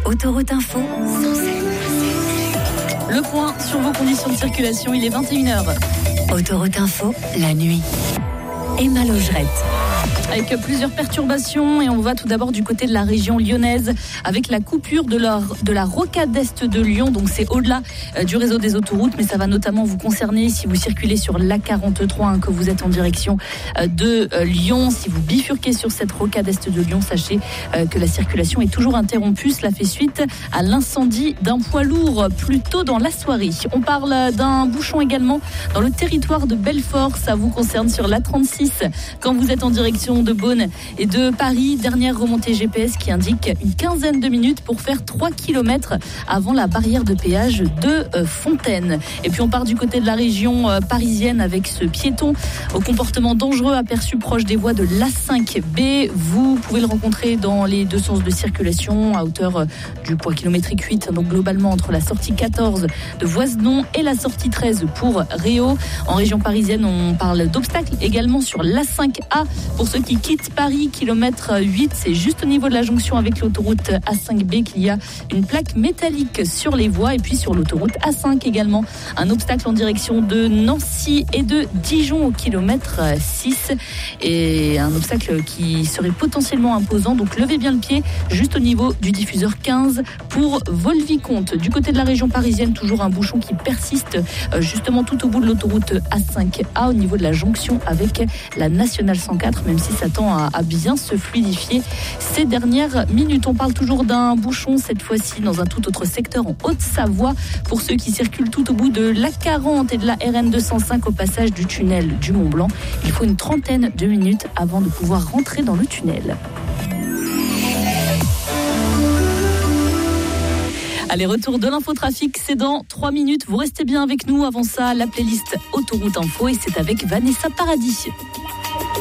Autoroute Info. Le point sur vos conditions de circulation, il est 21h. Autoroute Info, la nuit. Emma Logerette. Avec plusieurs perturbations et on va tout d'abord du côté de la région lyonnaise avec la coupure de la rocade est de Lyon, donc c'est au-delà du réseau des autoroutes, mais ça va notamment vous concerner si vous circulez sur l'A43, que vous êtes en direction de Lyon. Si vous bifurquez sur cette rocade est de Lyon, sachez que la circulation est toujours interrompue. Cela fait suite à l'incendie d'un poids lourd plus tôt dans la soirée. On parle d'un bouchon également dans le territoire de Belfort, ça vous concerne sur l'A36 quand vous êtes en direction de Beaune et de Paris. Dernière remontée GPS qui indique une quinzaine de minutes pour faire 3 km avant la barrière de péage de Fontaine. Et puis on part du côté de la région parisienne avec ce piéton au comportement dangereux aperçu proche des voies de l'A5B. Vous pouvez le rencontrer dans les deux sens de circulation à hauteur du poids kilométrique 8, donc globalement entre la sortie 14 de Voisenon et la sortie 13 pour Réau. En région parisienne, on parle d'obstacles également sur l'A5A pour ceux qui quittent Paris, kilomètre 8, c'est juste au niveau de la jonction avec l'autoroute A5B qu'il y a une plaque métallique sur les voies. Et puis sur l'autoroute A5 également, un obstacle en direction de Nancy et de Dijon au kilomètre 6. Et un obstacle qui serait potentiellement imposant, donc levez bien le pied juste au niveau du diffuseur 15 pour Volvicomte. Du côté de la région parisienne, toujours un bouchon qui persiste justement tout au bout de l'autoroute A5A au niveau de la jonction avec la nationale 104, même si ça tend à bien se fluidifier ces dernières minutes. On parle toujours d'un bouchon, cette fois-ci dans un tout autre secteur en Haute-Savoie, pour ceux qui circulent tout au bout de l'A40 et de la RN205 au passage du tunnel du Mont-Blanc. Il faut une trentaine de minutes avant de pouvoir rentrer dans le tunnel. Allez, retour de l'infotrafic, c'est dans 3 minutes. Vous restez bien avec nous. Avant ça, la playlist Autoroute Info et c'est avec Vanessa Paradis.